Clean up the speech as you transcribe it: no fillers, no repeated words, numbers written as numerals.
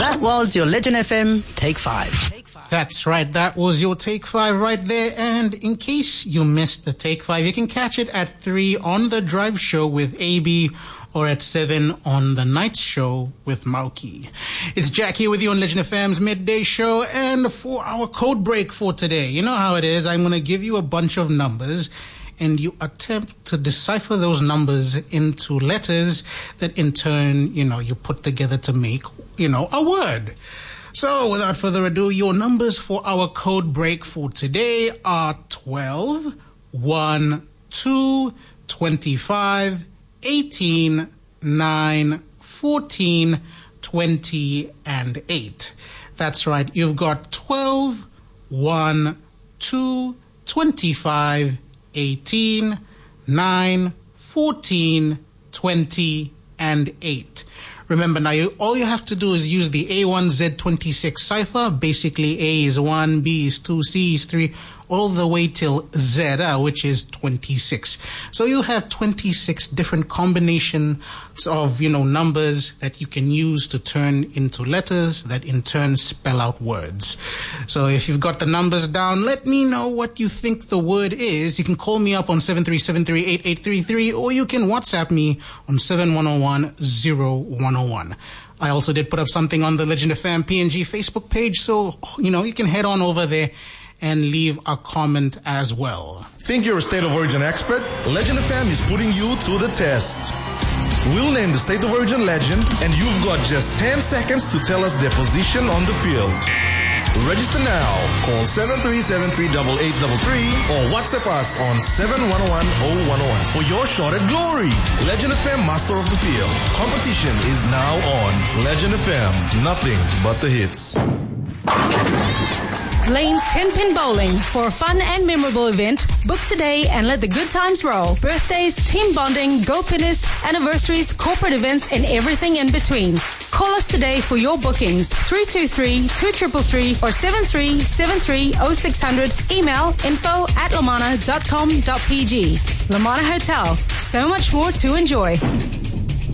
That was your Legend FM Take 5. That's right. That was your Take 5 right there. And in case you missed the Take 5, you can catch it at 3 on The Drive Show with AB or at 7 on The Night Show with Mauki. It's Jack here with you on Legend FM's Midday Show. And for our code break for today, you know how it is. I'm going to give you a bunch of numbers and you attempt to decipher those numbers into letters that in turn, you put together to make, a word. So, without further ado, your numbers for our code break for today are 12, 1, 2, 25, 18, 9, 14, 20, and 8. That's right, you've got 12, 1, 2, 25, 18, 9, 14, 20, and 8. Remember, now all you have to do is use the A1Z26 cipher. Basically, A is 1, B is 2, C is 3, all the way till Z, which is 26. So you have 26 different combinations of, numbers that you can use to turn into letters that in turn spell out words. So if you've got the numbers down, let me know what you think the word is. You can call me up on 73738833 or you can WhatsApp me on 71010101. I also did put up something on the Legend FM PNG Facebook page, so, you can head on over there and leave a comment as well. Think you're a State of Origin expert? Legend FM is putting you to the test. We'll name the State of Origin legend, and you've got just 10 seconds to tell us their position on the field. Register now. Call 73738833 or WhatsApp us on 71010101 for your shot at glory. Legend FM Master of the Field. Competition is now on. Legend FM. Nothing but the hits. Lane's 10-pin bowling for a fun and memorable event. Book today and let the good times roll. Birthdays, team bonding, go pinners, anniversaries, corporate events, and everything in between. Call us today for your bookings. 323-2333 or 7373-0600. Email info@lamana.com.pg. Lamana Hotel. So much more to enjoy.